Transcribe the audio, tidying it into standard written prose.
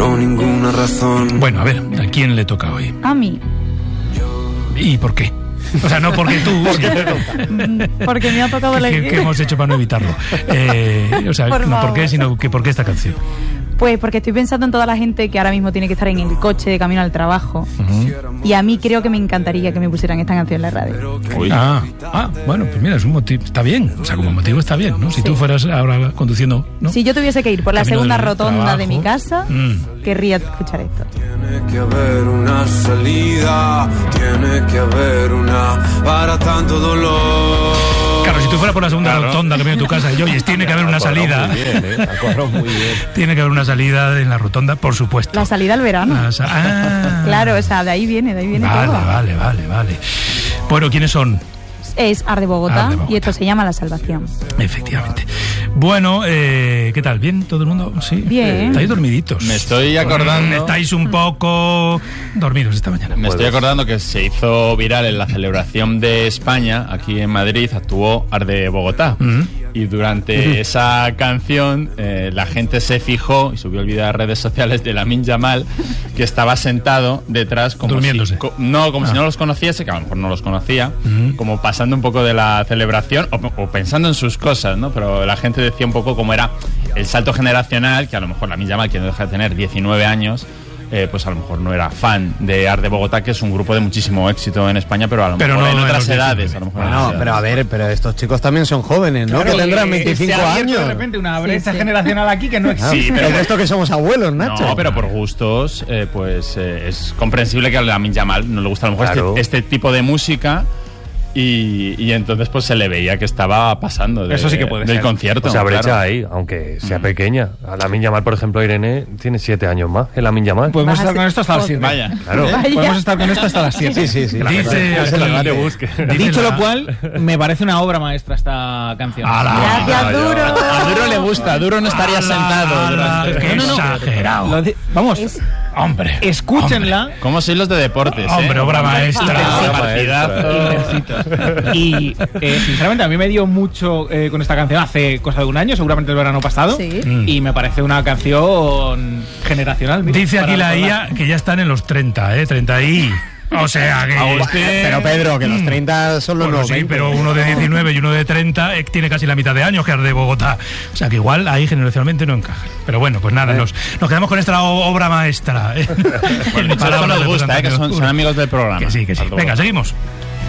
pero ninguna razón. Bueno, a ver, ¿a quién le toca hoy? A mí. ¿Y por qué? O sea, no porque tú... Porque me ha tocado elegir. ¿Qué hemos hecho para no evitarlo? O sea, Por no favor. por qué, sino que por qué esta canción. Pues porque estoy pensando en toda la gente que ahora mismo tiene que estar en el coche de camino al trabajo. Y a mí creo que me encantaría que me pusieran esta canción en la radio. Bueno, pues mira, es un motivo, está bien. O sea, como motivo está bien, ¿no? Si tú fueras ahora conduciendo, ¿no? Si yo tuviese que ir por la Camino segunda del rotonda trabajo. de mi casa, querría escuchar esto. Tiene que haber una salida, tiene que haber una para tanto dolor. Claro, si tú fueras por la segunda rotonda que viene de tu casa y oyes, tiene que haber una salida. Muy bien, muy bien. Tiene que haber una salida en la rotonda, por supuesto. La salida al verano. Claro, o sea, de ahí viene Vale, todo. vale. Bueno, ¿quiénes son? Es Ar de Bogotá, Ar de Bogotá. y esto se llama La Salvación. Efectivamente. Bueno, ¿qué tal? ¿Bien todo el mundo? Sí. Bien. ¿Estáis dormiditos? Me estoy acordando. Estáis un poco dormidos esta mañana. Me estoy acordando que se hizo viral en la celebración de España, aquí en Madrid, actuó Ar de Bogotá. Y durante esa canción la gente se fijó y subió el vídeo a las redes sociales de Lamine Yamal, que estaba sentado detrás como durmiéndose. si no los conociese, que a lo mejor no los conocía, como pasando un poco de la celebración o pensando en sus cosas, ¿no? Pero la gente decía un poco cómo era el salto generacional, que a lo mejor Lamine Yamal, que no deja de tener 19 años, pues a lo mejor no era fan de Ar de Bogotá, que es un grupo de muchísimo éxito en España, pero a lo mejor en otras edades. No, pero a ver, pero estos chicos también son jóvenes, ¿no? Claro, que tendrán se 25 ha abierto años. de repente una brecha generacional aquí que no existe. Sí, pero esto que somos abuelos, Nacho. No, pero por gustos, es comprensible que a Lamine Yamal no le gusta a lo mejor este tipo de música. Y entonces pues se le veía que estaba pasando Eso sí que puede del ser. concierto. O sea, brecha claro. ahí, aunque sea pequeña. A Lamine Yamal, por ejemplo, Irene tiene 7 años más. El Lamine Yamal. Podemos estar con esto hasta las 7. Vaya. Claro. Podemos estar con esto hasta las 7. Sí. Dice Dicho la- lo cual, me parece una obra maestra esta canción. Gracias, Duro. A Duro le gusta, Duro no estaría sentado. ¡Qué exagerado! Vamos, Hombre. escúchenla. ¿Cómo sois los de deportes? Hombre, obra maestra. Partidazo. Y sinceramente a mí me dio mucho con esta canción hace cosa de un año, seguramente el verano pasado. Sí. Y me parece una canción generacional. mira, Dice para aquí la recordar. IA que ya están en los 30, 30 y... O sea que... Pero Pedro, que los 30 son los Bueno, 90. sí, pero uno de 19 y uno de 30 tiene casi la mitad de años que Ar de Bogotá. O sea que igual ahí generacionalmente no encaja. Pero bueno, pues nada, nos quedamos con esta obra maestra. Bueno, nos gusta, que son amigos del programa. Que sí. Venga, seguimos.